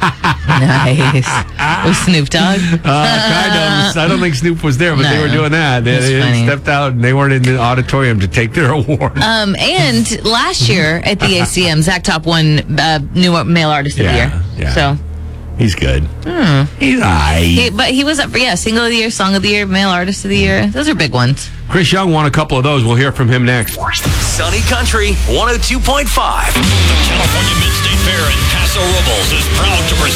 Nice. Was Snoop Dogg? Kind of. I don't think Snoop was there, but they were doing that. They funny. stepped out and they weren't in the auditorium to take their award. And last year at the ACM, Zach Top won New Male Artist of the Year. Yeah. So he's good. He's but he was up for Single of the Year, Song of the Year, Male Artist of the Year. Those are big ones. Chris Young won a couple of those. We'll hear from him next. Sunny Country 102.5. The California Mid-State Fair in Paso Robles is proud to present